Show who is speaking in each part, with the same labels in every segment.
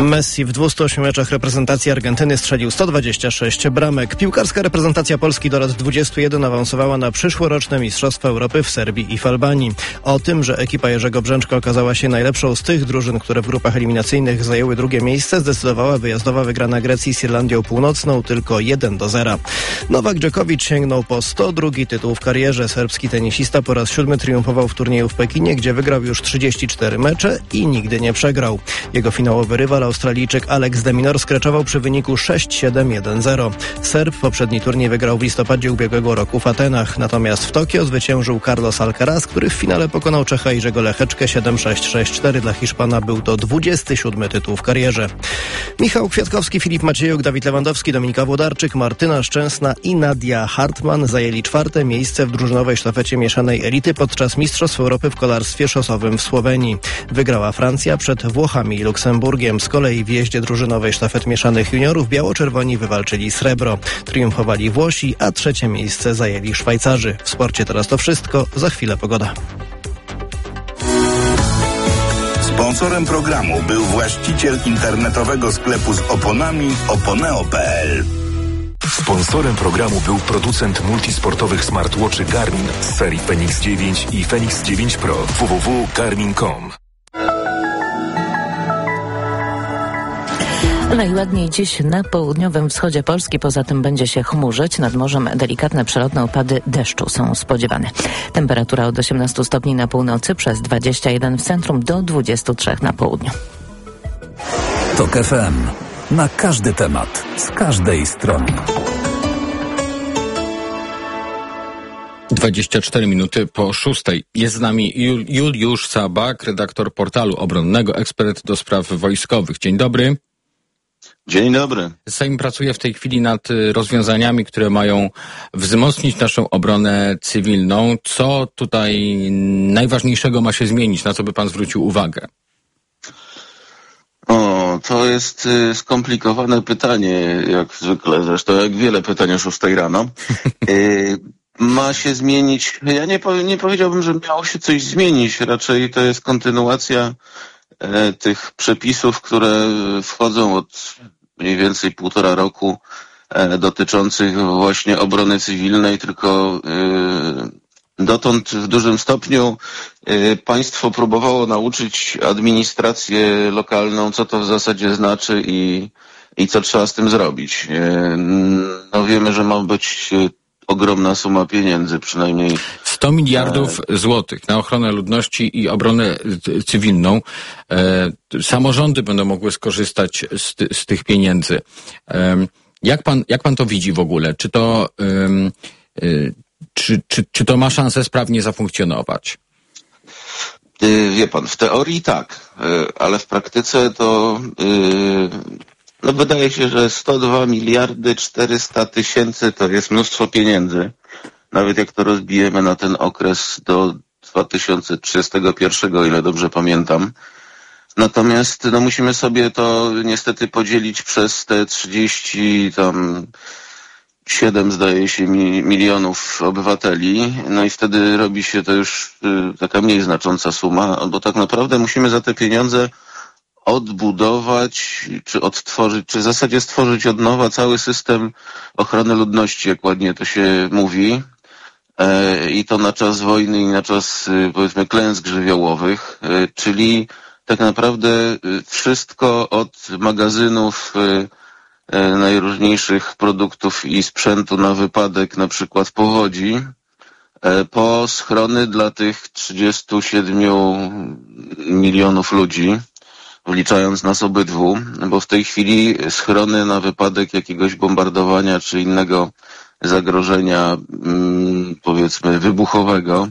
Speaker 1: Messi w 208 meczach reprezentacji Argentyny strzelił 126 bramek. Piłkarska reprezentacja Polski do lat 21 awansowała na przyszłoroczne Mistrzostwa Europy w Serbii i w Albanii. O tym, że ekipa Jerzego Brzęczka okazała się najlepszą z tych drużyn, które w grupach eliminacyjnych zajęły drugie miejsce, zdecydowała wyjazdowa wygrana Grecji z Irlandią Północną tylko 1-0. Nowak Dżokowicz sięgnął po 102 tytuł w karierze. Serbski tenisista po raz 7 triumfował w turnieju w Pekinie, gdzie wygrał już 34 mecze i nigdy nie przegrał. Jego finałowy rywal, Australijczyk Alex de Minaur, skreczował przy wyniku 6-7-1-0. Serb poprzedni turniej wygrał w listopadzie ubiegłego roku w Atenach. Natomiast w Tokio zwyciężył Carlos Alcaraz, który w finale pokonał Czecha Jerzego Lecheczkę 7-6-6-4. Dla Hiszpana był to 27 tytuł w karierze. Michał Kwiatkowski, Filip Maciejuk, Dawid Lewandowski, Dominika Włodarczyk, Martyna Szczęsna i Nadia Hartmann zajęli 4. miejsce w drużynowej sztafecie mieszanej elity podczas Mistrzostw Europy w kolarstwie szosowym w Słowenii. Wygrała Francja przed Włochami i Luksemburgiem. Z kolei w jeździe drużynowej sztafet mieszanych juniorów biało-czerwoni wywalczyli srebro. Triumfowali Włosi, a 3. miejsce zajęli Szwajcarzy. W sporcie teraz to wszystko. Za chwilę pogoda.
Speaker 2: Sponsorem programu był właściciel internetowego sklepu z oponami oponeo.pl.
Speaker 3: Sponsorem programu był producent multisportowych smartwatchy Garmin z serii Fenix 9 i Fenix 9 Pro. www.garmin.com.
Speaker 4: Najładniej dziś na południowym wschodzie Polski, poza tym będzie się chmurzyć. Nad morzem delikatne przelotne opady deszczu są spodziewane. Temperatura od 18 stopni na północy, przez 21 w centrum do 23 na południu.
Speaker 5: TOK FM. Na każdy temat, z każdej strony.
Speaker 6: 24 minuty po 6. Jest z nami Juliusz Sabak, redaktor portalu obronnego, ekspert do spraw wojskowych. Dzień dobry.
Speaker 7: Dzień dobry.
Speaker 6: Sejm pracuje w tej chwili nad rozwiązaniami, które mają wzmocnić naszą obronę cywilną. Co tutaj najważniejszego ma się zmienić? Na co by pan zwrócił uwagę?
Speaker 7: To jest skomplikowane pytanie, jak zwykle, zresztą jak wiele pytań o 6 rano. Ma się zmienić, ja nie powiedziałbym, że miało się coś zmienić, raczej to jest kontynuacja tych przepisów, które wchodzą od mniej więcej 1,5 roku, dotyczących właśnie obrony cywilnej, tylko dotąd w dużym stopniu państwo próbowało nauczyć administrację lokalną, co to w zasadzie znaczy i co trzeba z tym zrobić. No wiemy, że ma być ogromna suma pieniędzy, przynajmniej
Speaker 6: 100 miliardów złotych na ochronę ludności i obronę cywilną. Samorządy będą mogły skorzystać z tych pieniędzy. Jak pan to widzi w ogóle? Czy to ma szansę sprawnie zafunkcjonować?
Speaker 7: Wie pan, w teorii tak, ale w praktyce to wydaje się, że 102 miliardy 400 tysięcy to jest mnóstwo pieniędzy. Nawet jak to rozbijemy na ten okres do 2031, o ile dobrze pamiętam. Natomiast musimy sobie to niestety podzielić przez te 37, zdaje się, milionów obywateli. No i wtedy robi się to już taka mniej znacząca suma, bo tak naprawdę musimy za te pieniądze odbudować, czy odtworzyć, czy w zasadzie stworzyć od nowa cały system ochrony ludności, jak ładnie to się mówi. I to na czas wojny i na czas, powiedzmy, klęsk żywiołowych, czyli tak naprawdę wszystko od magazynów najróżniejszych produktów i sprzętu na wypadek na przykład powodzi, po schrony dla tych 37 milionów ludzi, wliczając nas obydwu, bo w tej chwili schrony na wypadek jakiegoś bombardowania czy innego zagrożenia, powiedzmy, wybuchowego,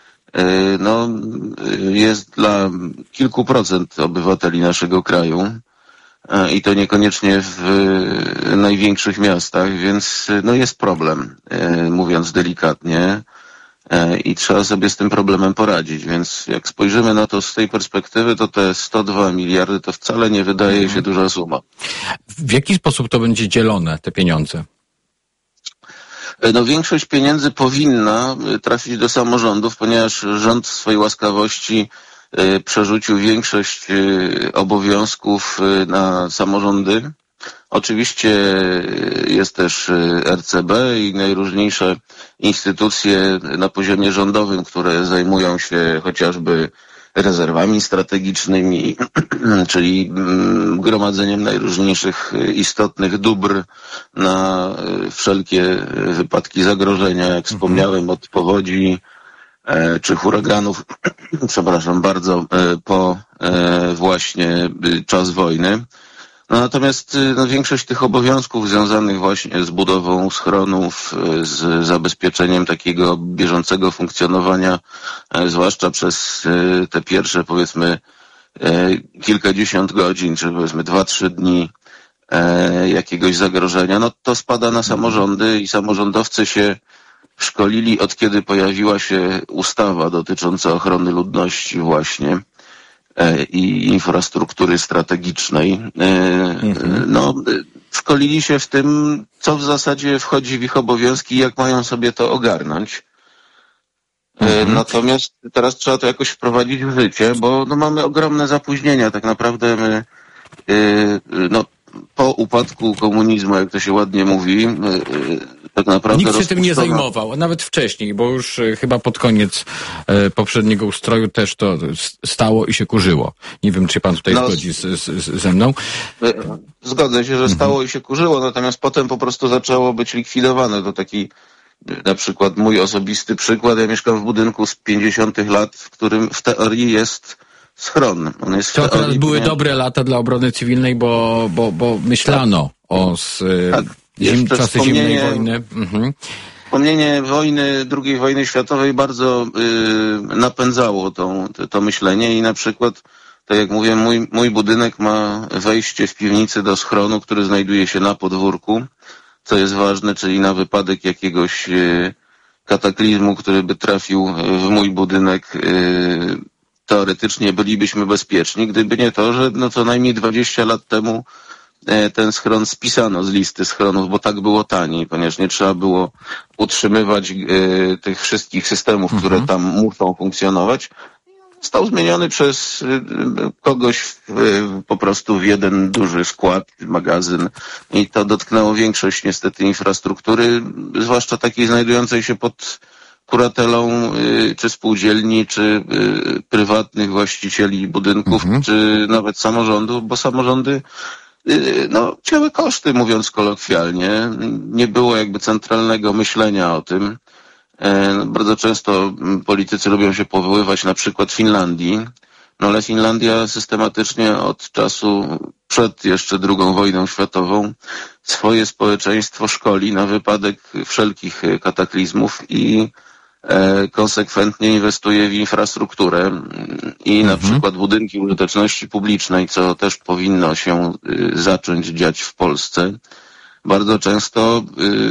Speaker 7: jest dla kilku procent obywateli naszego kraju i to niekoniecznie w największych miastach, więc jest problem, mówiąc delikatnie, i trzeba sobie z tym problemem poradzić, więc jak spojrzymy na to z tej perspektywy, to te 102 miliardy to wcale nie wydaje się duża suma.
Speaker 6: W jaki sposób to będzie dzielone, te pieniądze?
Speaker 7: Większość pieniędzy powinna trafić do samorządów, ponieważ rząd w swojej łaskawości przerzucił większość obowiązków na samorządy. Oczywiście jest też RCB i najróżniejsze instytucje na poziomie rządowym, które zajmują się chociażby rezerwami strategicznymi, czyli gromadzeniem najróżniejszych istotnych dóbr na wszelkie wypadki zagrożenia, jak wspomniałem, od powodzi czy huraganów, przepraszam bardzo, po właśnie czas wojny. No natomiast większość tych obowiązków związanych właśnie z budową schronów, z zabezpieczeniem takiego bieżącego funkcjonowania, zwłaszcza przez te pierwsze, powiedzmy, kilkadziesiąt godzin, czy powiedzmy 2-3 dni jakiegoś zagrożenia, no to spada na samorządy i samorządowcy się szkolili, od kiedy pojawiła się ustawa dotycząca ochrony ludności właśnie i infrastruktury strategicznej. No, szkolili się w tym, co w zasadzie wchodzi w ich obowiązki i jak mają sobie to ogarnąć. Natomiast teraz trzeba to jakoś wprowadzić w życie, bo no, mamy ogromne zapóźnienia. Tak naprawdę my po upadku komunizmu, jak to się ładnie mówi, tak naprawdę
Speaker 6: nikt się tym nie zajmował, nawet wcześniej, bo już chyba pod koniec poprzedniego ustroju też to stało i się kurzyło. Nie wiem, czy pan tutaj zgodzi ze mną.
Speaker 7: Zgodzę się, że stało i się kurzyło, natomiast potem po prostu zaczęło być likwidowane. To taki na przykład mój osobisty przykład. Ja mieszkam w budynku z 50 lat, w którym w teorii jest schron. On jest
Speaker 6: to akurat były dobre lata dla obrony cywilnej, bo myślano o czasy zimnej wojny.
Speaker 7: Wspomnienie wojny, II wojny światowej bardzo napędzało to myślenie i na przykład, tak jak mówię, mój budynek ma wejście w piwnicy do schronu, który znajduje się na podwórku, co jest ważne, czyli na wypadek jakiegoś kataklizmu, który by trafił w mój budynek, teoretycznie bylibyśmy bezpieczni, gdyby nie to, że no co najmniej 20 lat temu ten schron spisano z listy schronów, bo tak było taniej, ponieważ nie trzeba było utrzymywać tych wszystkich systemów, które tam muszą funkcjonować. Został zmieniony przez kogoś po prostu w jeden duży skład, magazyn i to dotknęło większość niestety infrastruktury, zwłaszcza takiej znajdującej się pod kuratelą czy spółdzielni, czy prywatnych właścicieli budynków, czy nawet samorządów, bo samorządy cięły koszty, mówiąc kolokwialnie. Nie było jakby centralnego myślenia o tym. Bardzo często politycy lubią się powoływać na przykład Finlandii, no ale Finlandia systematycznie od czasu przed jeszcze II wojną światową swoje społeczeństwo szkoli na wypadek wszelkich kataklizmów i konsekwentnie inwestuje w infrastrukturę i na przykład budynki użyteczności publicznej, co też powinno się zacząć dziać w Polsce, bardzo często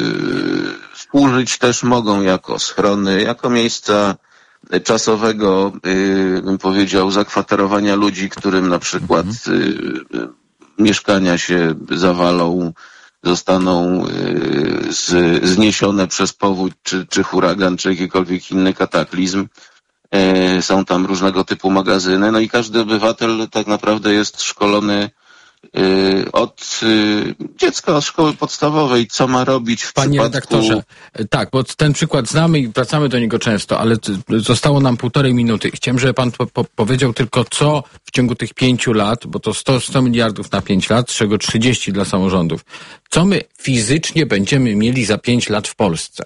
Speaker 7: służyć też mogą jako schrony, jako miejsca czasowego, bym powiedział, zakwaterowania ludzi, którym na przykład mieszkania się zawalą, zostaną zniesione przez powódź, czy huragan, czy jakikolwiek inny kataklizm. Są tam różnego typu magazyny, no i każdy obywatel tak naprawdę jest szkolony od dziecka, od szkoły podstawowej, co ma robić w
Speaker 6: Panie
Speaker 7: przypadku...
Speaker 6: redaktorze, tak, bo ten przykład znamy i wracamy do niego często, ale zostało nam 1,5 minuty. Chciałem, żeby pan powiedział tylko, co w ciągu tych 5 lat, bo to 100 miliardów na 5 lat, z czego 30 dla samorządów. Co my fizycznie będziemy mieli za 5 lat w Polsce?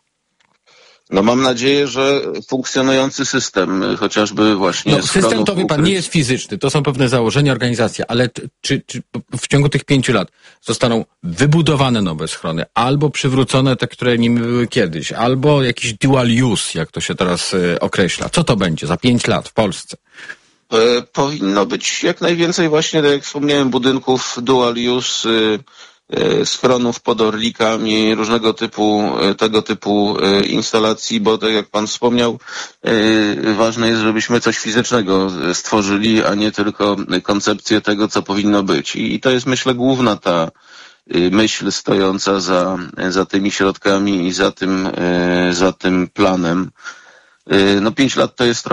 Speaker 7: No mam nadzieję, że funkcjonujący system, chociażby właśnie...
Speaker 6: System to, wie pan, nie jest fizyczny, to są pewne założenia, organizacja, ale czy w ciągu tych 5 lat zostaną wybudowane nowe schrony, albo przywrócone te, które nimi były kiedyś, albo jakiś dual use, jak to się teraz określa. Co to będzie za 5 lat w Polsce?
Speaker 7: Powinno być jak najwięcej właśnie, tak jak wspomniałem, budynków dual use, schronów pod orlikami, różnego typu, tego typu instalacji, bo tak jak pan wspomniał, ważne jest, żebyśmy coś fizycznego stworzyli, a nie tylko koncepcję tego, co powinno być. I to jest, myślę, główna ta myśl stojąca za tymi środkami i za tym planem. No 5 lat to jest trochę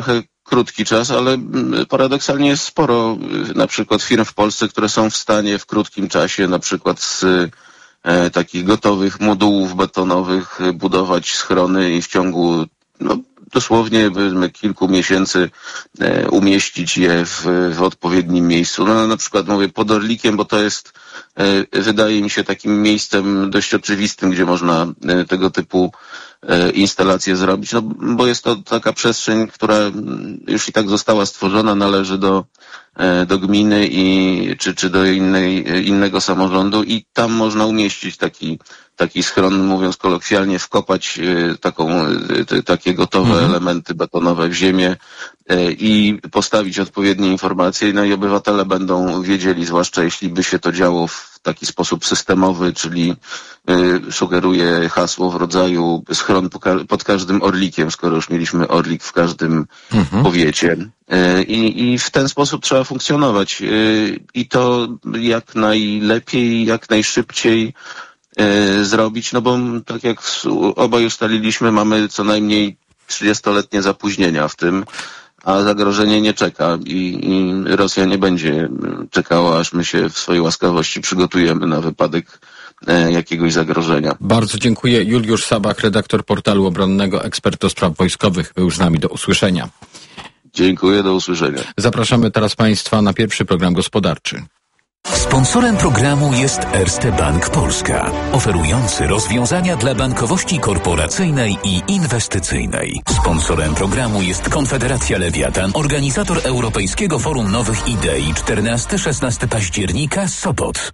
Speaker 7: krótki czas, ale paradoksalnie jest sporo na przykład firm w Polsce, które są w stanie w krótkim czasie na przykład z takich gotowych modułów betonowych budować schrony i w ciągu dosłownie kilku miesięcy umieścić je w odpowiednim miejscu. Na przykład mówię pod Orlikiem, bo to jest, wydaje mi się, takim miejscem dość oczywistym, gdzie można tego typu instalacje zrobić, bo jest to taka przestrzeń, która już i tak została stworzona, należy do gminy czy do innego samorządu i tam można umieścić taki schron, mówiąc kolokwialnie, wkopać takie gotowe elementy betonowe w ziemię i postawić odpowiednie informacje, i obywatele będą wiedzieli, zwłaszcza jeśli by się to działo w taki sposób systemowy, czyli sugeruję hasło w rodzaju schron pod każdym Orlikiem, skoro już mieliśmy Orlik w każdym powiecie. I w ten sposób trzeba funkcjonować. I to jak najlepiej, jak najszybciej zrobić, bo tak jak obaj ustaliliśmy, mamy co najmniej 30-letnie zapóźnienia w tym, a zagrożenie nie czeka i Rosja nie będzie czekała, aż my się w swojej łaskawości przygotujemy na wypadek jakiegoś zagrożenia.
Speaker 6: Bardzo dziękuję. Juliusz Sabach, redaktor portalu obronnego, ekspert do spraw wojskowych, był z nami. Do usłyszenia.
Speaker 7: Dziękuję, do usłyszenia.
Speaker 6: Zapraszamy teraz Państwa na pierwszy program gospodarczy.
Speaker 5: Sponsorem programu jest Erste Bank Polska, oferujący rozwiązania dla bankowości korporacyjnej i inwestycyjnej. Sponsorem programu jest Konfederacja Lewiatan, organizator Europejskiego Forum Nowych Idei 14-16 października, Sopot.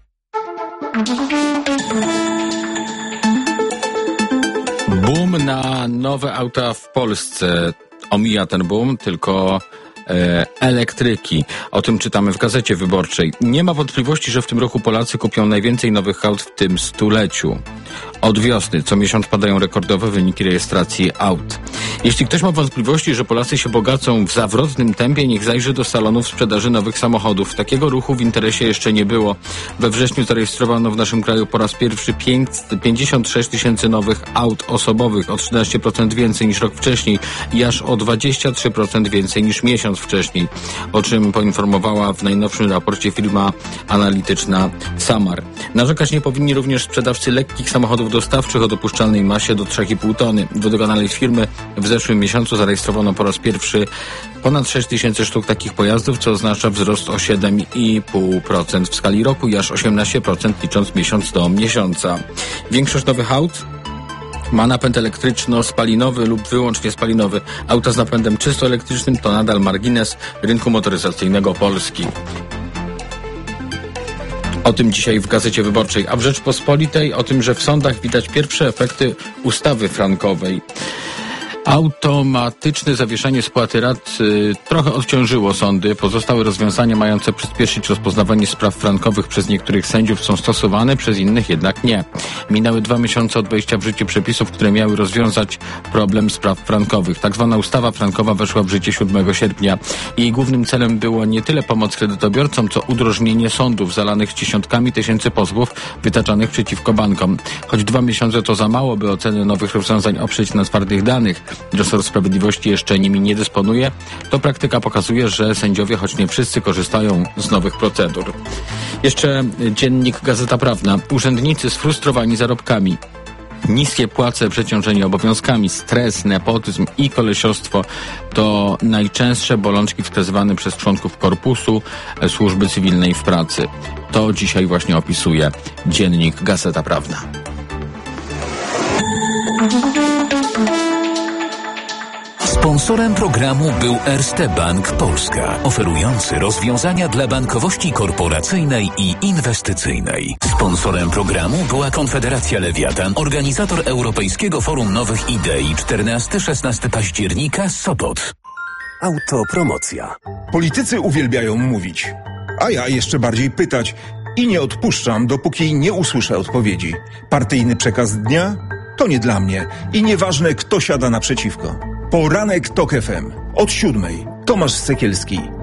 Speaker 6: Boom na nowe auta w Polsce. Omija ten boom tylko elektryki. O tym czytamy w Gazecie Wyborczej. Nie ma wątpliwości, że w tym roku Polacy kupią najwięcej nowych aut w tym stuleciu. Od wiosny co miesiąc padają rekordowe wyniki rejestracji aut. Jeśli ktoś ma wątpliwości, że Polacy się bogacą w zawrotnym tempie, niech zajrzy do salonów sprzedaży nowych samochodów. Takiego ruchu w interesie jeszcze nie było. We wrześniu zarejestrowano w naszym kraju po raz pierwszy 56 tysięcy nowych aut osobowych, o 13% więcej niż rok wcześniej i aż o 23% więcej niż miesiąc wcześniej, o czym poinformowała w najnowszym raporcie firma analityczna Samar. Narzekać nie powinni również sprzedawcy lekkich samochodów dostawczych o dopuszczalnej masie do 3,5 tony. Według analiz firmy w zeszłym miesiącu zarejestrowano po raz pierwszy ponad 6 tysięcy sztuk takich pojazdów, co oznacza wzrost o 7,5% w skali roku i aż 18% licząc miesiąc do miesiąca. Większość nowych aut ma napęd elektryczno-spalinowy lub wyłącznie spalinowy. Auta z napędem czysto elektrycznym to nadal margines rynku motoryzacyjnego Polski. O tym dzisiaj w Gazecie Wyborczej, a w Rzeczpospolitej o tym, że w sądach widać pierwsze efekty ustawy frankowej. Automatyczne zawieszanie spłaty rat trochę odciążyło sądy. Pozostałe rozwiązania mające przyspieszyć rozpoznawanie spraw frankowych przez niektórych sędziów są stosowane, przez innych jednak nie. Minęły 2 miesiące od wejścia w życie przepisów, które miały rozwiązać problem spraw frankowych. Tak zwana ustawa frankowa weszła w życie 7 sierpnia. Jej głównym celem było nie tyle pomoc kredytobiorcom, co udrożnienie sądów zalanych dziesiątkami tysięcy pozwów wytaczanych przeciwko bankom. Choć 2 miesiące to za mało, by ocenę nowych rozwiązań oprzeć na twardych danych, Resort Sprawiedliwości jeszcze nimi nie dysponuje, to praktyka pokazuje, że sędziowie, choć nie wszyscy, korzystają z nowych procedur. Jeszcze dziennik Gazeta Prawna. Urzędnicy sfrustrowani zarobkami. Niskie płace, przeciążenie obowiązkami, stres, nepotyzm i kolesiostwo to najczęstsze bolączki wskazywane przez członków korpusu służby cywilnej w pracy. To dzisiaj właśnie opisuje dziennik Gazeta Prawna.
Speaker 5: Sponsorem programu był Erste Bank Polska, oferujący rozwiązania dla bankowości korporacyjnej i inwestycyjnej. Sponsorem programu była Konfederacja Lewiatan, organizator Europejskiego Forum Nowych Idei 14-16 października, Sopot.
Speaker 8: Autopromocja. Politycy uwielbiają mówić, a ja jeszcze bardziej pytać i nie odpuszczam, dopóki nie usłyszę odpowiedzi. Partyjny przekaz dnia? To nie dla mnie i nieważne, kto siada naprzeciwko. Poranek TOK FM. Od 7:00. Tomasz Sekielski.